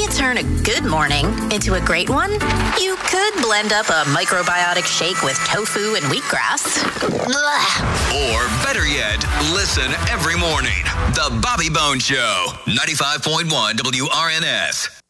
you turn a good morning into a great one? You could blend up a microbiotic shake with tofu and wheatgrass. Blah. Or better yet, listen every morning. The Bobby Bones Show, 95.1 WRNS.